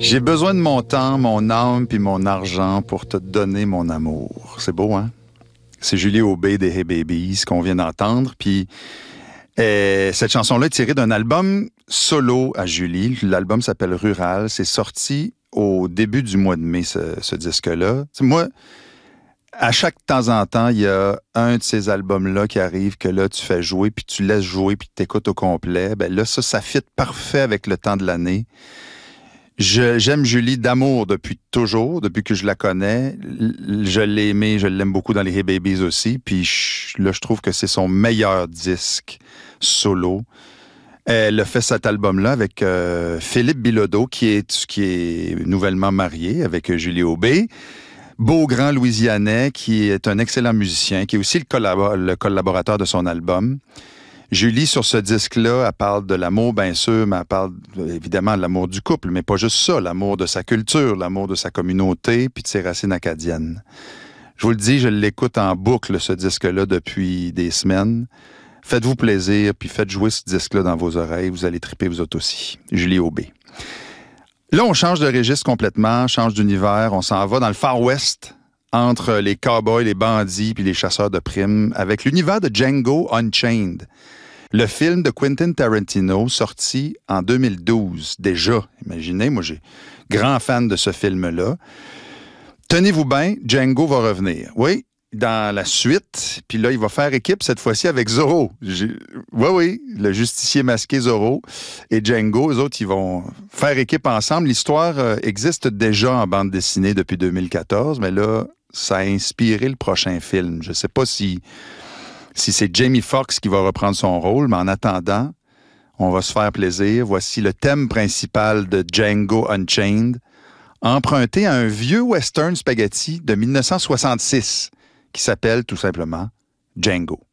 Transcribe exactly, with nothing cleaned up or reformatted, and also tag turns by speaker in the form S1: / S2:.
S1: J'ai besoin de mon temps, mon âme puis mon argent pour te donner mon amour. C'est beau, hein? C'est Julie Aubé des Hey Babies qu'on vient d'entendre. Puis euh, cette chanson-là est tirée d'un album solo à Julie. L'album s'appelle Rural. C'est sorti au début du mois de mai, ce, ce disque-là. T'sais, moi, à chaque temps en temps, il y a un de ces albums-là qui arrive que là, tu fais jouer, puis tu laisses jouer, puis tu t'écoutes au complet. Ben là, ça, ça fit parfait avec le temps de l'année. Je, j'aime Julie d'amour depuis toujours, depuis que je la connais. Je l'ai aimée, je l'aime beaucoup dans les Hey Babies aussi. Puis je, là, je trouve que c'est son meilleur disque solo. Elle a fait cet album-là avec euh, Philippe Bilodeau, qui est, qui est nouvellement marié avec Julie Aubé. Beau grand Louisianais, qui est un excellent musicien, qui est aussi le, collabor- le collaborateur de son album. Julie, sur ce disque-là, elle parle de l'amour, bien sûr, mais elle parle évidemment de l'amour du couple, mais pas juste ça, l'amour de sa culture, l'amour de sa communauté, puis de ses racines acadiennes. Je vous le dis, je l'écoute en boucle, ce disque-là, depuis des semaines. Faites-vous plaisir, puis faites jouer ce disque-là dans vos oreilles, vous allez triper vous autres aussi. Julie Aubé. Là, on change de registre complètement, change d'univers, on s'en va dans le Far West, entre les cowboys, les bandits, puis les chasseurs de primes, avec l'univers de Django Unchained. Le film de Quentin Tarantino, sorti en deux mille douze, déjà. Imaginez, moi, j'ai grand fan de ce film-là. Tenez-vous bien, Django va revenir. Oui, dans la suite, puis là, il va faire équipe cette fois-ci avec Zorro. J'ai... Oui, oui, le justicier masqué Zorro et Django, eux autres, ils vont faire équipe ensemble. L'histoire euh, existe déjà en bande dessinée depuis deux mille quatorze, mais là, ça a inspiré le prochain film. Je ne sais pas si... Si c'est Jamie Foxx qui va reprendre son rôle, mais en attendant, on va se faire plaisir. Voici le thème principal de Django Unchained, emprunté à un vieux western spaghetti de mille neuf cent soixante-six qui s'appelle tout simplement Django.